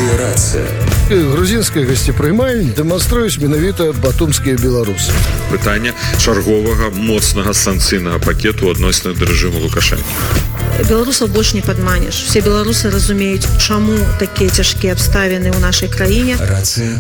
Рацыя. Грузінскай гасцепрымальні дэманструюць менавіта батумскія беларусы. Пытанне чарговага моцнага санкцыйнага пакету адносна да рэжыму Лукашэнкі. Беларусаў больш не падманеш. Все беларусы разумеюць, чаму такія цяжкія абставіны ў нашай краіне. Рацыя.